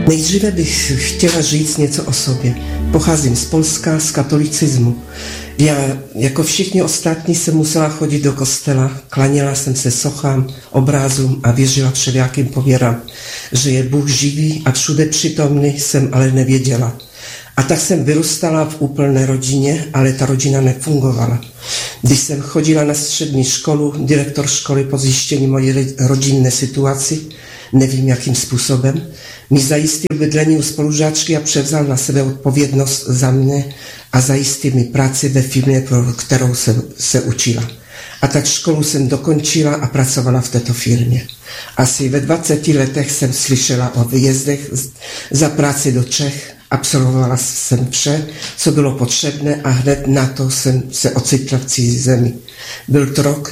Nejdříve bych chtěla říct něco o sobě. Pocházím z Polska, z katolicismu. Já, jako všichni ostatní, jsem musela chodit do kostela, klaněla jsem se sochám, obrázům a věřila všelijakým pověrám. Že je Bůh živý a všude přítomný, jsem ale nevěděla. A tak jsem vyrůstala v úplné rodině, ale ta rodina nefungovala. Když jsem chodila na střední školu, direktor školy po zjištění mojí rodinné situaci, nevím jakým způsobem, mi zajistil bydlení u spolužáčky a převzal na sebe odpovědnost za mne a zajistil mi práci ve firmě, pro kterou jsem se učila. A tak školu jsem dokončila a pracovala v této firmě. Asi ve 20 letech jsem slyšela o výjezdech za práci do Čech, absolvovala jsem vše, co bylo potřebné a hned na to jsem se ocitla v cizí zemi. Byl to rok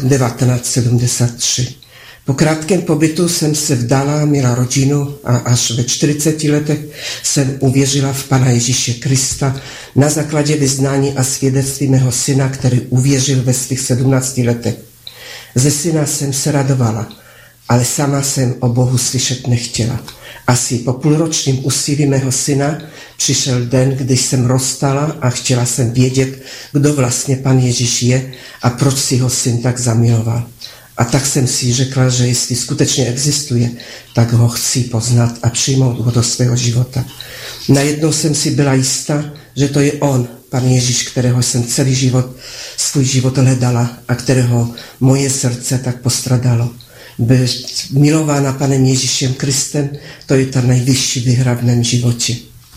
1973. Po krátkém pobytu jsem se vdala, měla rodinu a až ve 40 letech jsem uvěřila v Pana Ježíše Krista na základě vyznání a svědectví mého syna, který uvěřil ve svých 17 letech. Ze syna jsem se radovala, ale sama jsem o Bohu slyšet nechtěla. Asi po půlročním úsilí mého syna přišel den, když jsem rozstala a chtěla jsem vědět, kdo vlastně Pan Ježíš je a proč si ho syn tak zamiloval. A tak jsem si řekla, že jestli skutečně existuje, tak ho chci poznat a přijmout ho do svého života. Najednou jsem si byla jistá, že to je on, Pan Ježíš, kterého jsem celý život, svůj život hledala a kterého moje srdce tak postradalo. Být milována Panem Ježíšem Kristem, to je ta nejvyšší výhra v mém životě.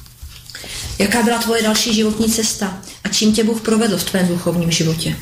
Jaká byla tvoje další životní cesta a čím tě Bůh provedl v tvém duchovním životě?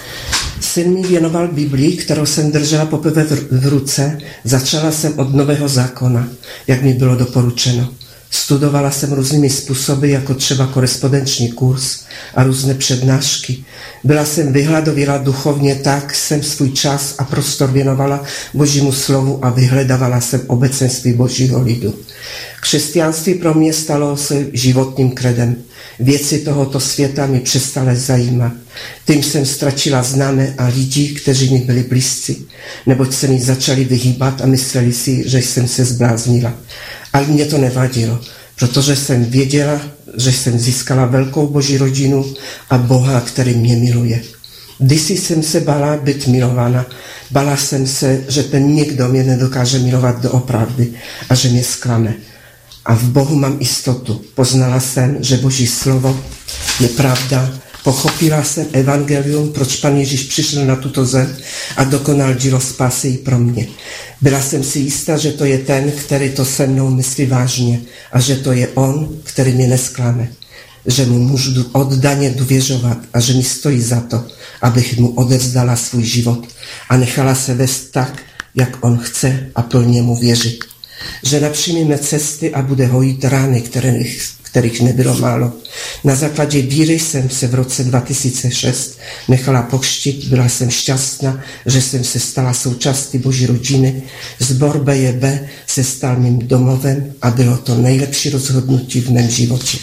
Syn mi věnoval Biblii, kterou jsem držela poprvé v ruce. Začala jsem od Nového zákona, jak mi bylo doporučeno. Studovala jsem různými způsoby, jako třeba korespondenční kurz a různé přednášky. Byla jsem vyhladověla duchovně, tak jsem svůj čas a prostor věnovala Božímu slovu a vyhledávala jsem obecenství Božího lidu. Křesťanství pro mě stalo se životním kredem. Věci tohoto světa mi přestaly zajímat. Tím jsem ztratila známé a lidi, kteří mi byli blízcí, neboť se mi začali vyhýbat a mysleli si, že jsem se zbláznila. Ale mě to nevadilo, protože jsem věděla, že jsem získala velkou Boží rodinu a Boha, který mě miluje. Kdysi jsem se bála být milována, bála jsem se, že ten někdo mě nedokáže milovat doopravdy a že mě zklame. A v Bohu mám jistotu. Poznala jsem, že Boží slovo je pravda. Pochopila jsem evangelium, proč Pan Ježíš přišel na tuto zem a dokonal dílo spásy i pro mě. Byla jsem si jistá, že to je ten, který to se mnou myslí vážně a že to je on, který mě nesklame. Že mu můžu oddaně důvěřovat a že mi stojí za to, abych mu odevzdala svůj život a nechala se vést tak, jak on chce a plně mu věřit. Že napřímíme cesty a bude hojit rány, kterých nebylo málo. Na základě víry jsem se v roce 2006 nechala pokřtít, byla jsem šťastná, že jsem se stala součástí Boží rodiny. Sbor BJB se stal mým domovem a bylo to nejlepší rozhodnutí v mém životě.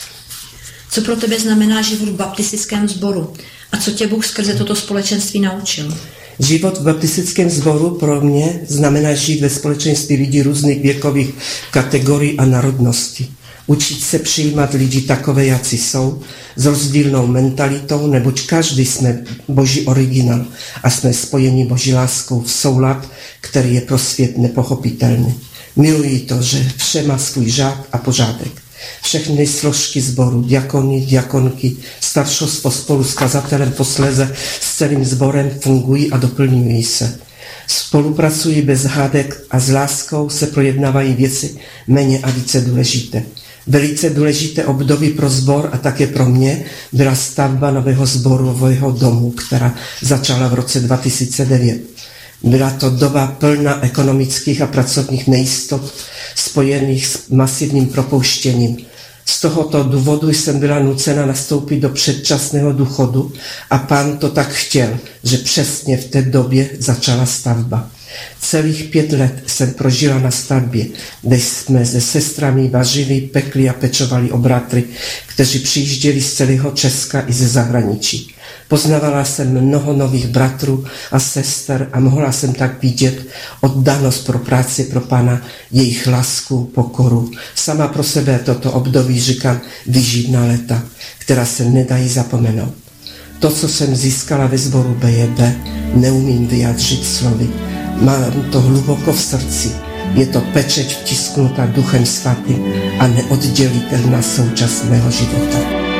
Co pro tebe znamená život v baptistickém sboru a co tě Bůh skrze toto společenství naučil? Život v baptistickém sboru pro mě znamená žít ve společenství lidí různých věkových kategorií a národností. Učit se přijímat lidi takové, jací jsou, s rozdílnou mentalitou, neboť každý jsme Boží originál a jsme spojeni Boží láskou v soulad, který je pro svět nepochopitelný. Miluji to, že vše má svůj řád a pořádek. Všechny složky sboru, diakoni, diakonky, staršostvo spolu s kazatelem posléze s celým sborem fungují a doplňují se. Spolupracují bez hádek a s láskou se projednávají věci méně a více důležité. Velice důležité období pro sbor a také pro mě byla stavba nového sborového domu, která začala v roce 2009. Byla to doba plná ekonomických a pracovních nejistot spojených s masivním propouštěním. Z tohoto důvodu jsem byla nucena nastoupit do předčasného důchodu a Pán to tak chtěl, že přesně v té době začala stavba. Celých 5 let jsem prožila na stavbě, kde jsme se sestrami vařili, pekli a pečovali o bratry, kteří přijížděli z celého Česka i ze zahraničí. Poznávala jsem mnoho nových bratrů a sester a mohla jsem tak vidět oddanost pro práci pro Pana, jejich lásku, pokoru. Sama pro sebe toto období říkám výživná léta, která se nedají zapomenout. To, co jsem získala ve sboru BJB, neumím vyjádřit slovy. Mám to hluboko v srdci. Je to pečeť vtisknutá Duchem Svatým a neoddělitelná součást mého života.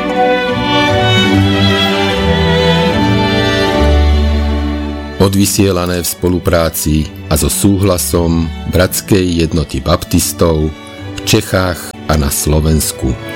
Odvysielané v spolupráci a so súhlasom Bratskej jednoty baptistov v Čechách a na Slovensku.